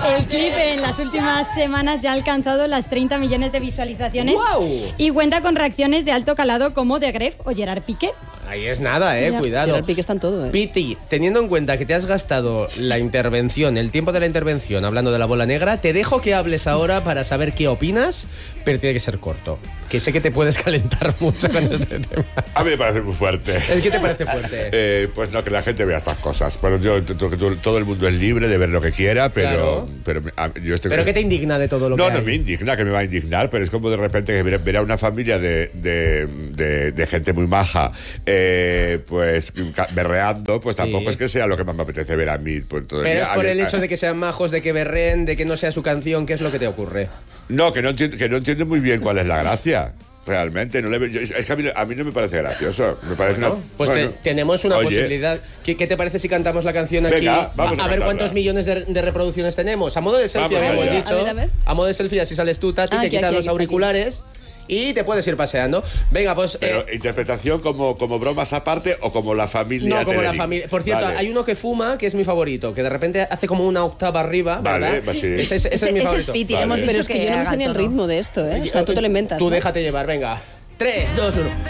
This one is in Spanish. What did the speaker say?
El clip en las últimas semanas ya ha alcanzado las 30 millones de visualizaciones. ¡Wow! Y cuenta con reacciones de alto calado como de Gref o Gerard Piqué. Ahí es nada, Mira. cuidado. Gerard Piqué está en todo, Piti, teniendo en cuenta que te has gastado la intervención, el tiempo de la intervención hablando de la bola negra, te dejo que hables ahora para saber qué opinas, pero tiene que ser corto. Que sé que te puedes calentar mucho con este tema. A mí me parece muy fuerte. ¿El qué te parece fuerte? Pues no, que la gente vea estas cosas. Bueno, todo el mundo es libre de ver lo que quiera, pero, Claro. yo estoy... ¿Pero qué te indigna de todo lo que hay? No me indigna, que me va a indignar, pero es como de repente que ver a una familia de gente muy maja, pues berreando, pues tampoco es que sea lo que más me apetece ver a mí. Pues, todo el Pero día. es por el hecho de que sean majos, de que berreen, de que no sea su canción, ¿qué es lo que te ocurre? No, que no entiendo muy bien cuál es la gracia. Realmente, es que a mí no me parece gracioso. Me parece Pues tenemos una posibilidad. ¿Qué te parece si cantamos la canción aquí? Venga, vamos a ver cuántos millones de reproducciones tenemos. A modo de selfie, Vamos habíamos allá. dicho. A ver. A modo de selfie, así sales tú, Taspi, te quitas los auriculares y te puedes ir paseando. Venga, pues... Pero interpretación como bromas aparte o como la familia. No, como la Telerín? familia. Por cierto, Vale. hay uno que fuma, que es mi favorito, que de repente hace como una octava arriba, Vale, ¿verdad? pues sí. Ese es mi favorito. Ese es Piti, Vale. hemos dicho Pero es que yo no me sé ni el ritmo de esto, ¿eh? O sea, tú te lo inventas. Tú ¿no? déjate llevar, venga. 3, 2, 1.